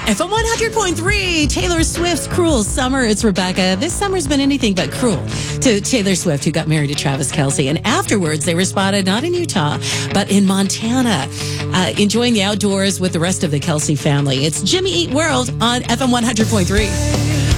FM 100.3, Taylor Swift's Cruel Summer. It's Rebecca. This summer's been anything but cruel to Taylor Swift, who got married to Travis Kelce. And afterwards, they were spotted not in Utah, but in Montana, enjoying the outdoors with the rest of the Kelce family. It's Jimmy Eat World on FM 100.3.